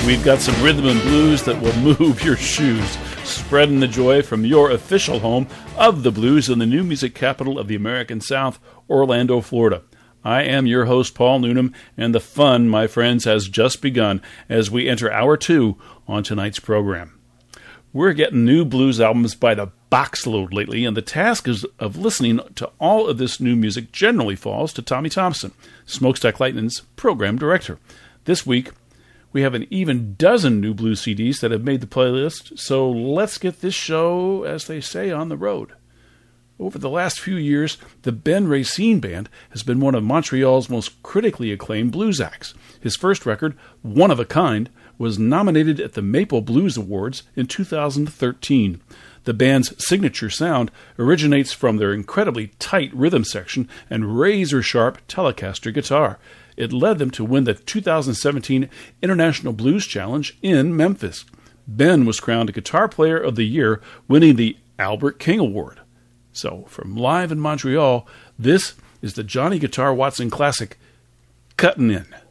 we've got some rhythm and blues that will move your shoes, spreading the joy from your official home of the blues in the new music capital of the American South, Orlando, Florida. I am your host, Paul Noonan, and the fun, my friends, has just begun as we enter Hour 2 on tonight's program. We're getting new blues albums by the boxload lately, and the task of listening to all of this new music generally falls to Tommy Thompson, Smokestack Lightning's program director. This week, we have an even dozen new blues CDs that have made the playlist, so let's get this show, as they say, on the road. Over the last few years, the Ben Racine Band has been one of Montreal's most critically acclaimed blues acts. His first record, One of a Kind, was nominated at the Maple Blues Awards in 2013. The band's signature sound originates from their incredibly tight rhythm section and razor-sharp Telecaster guitar. It led them to win the 2017 International Blues Challenge in Memphis. Ben was crowned Guitar Player of the Year, winning the Albert King Award. So, from live in Montreal, this is the Johnny Guitar Watson classic, Cuttin' In.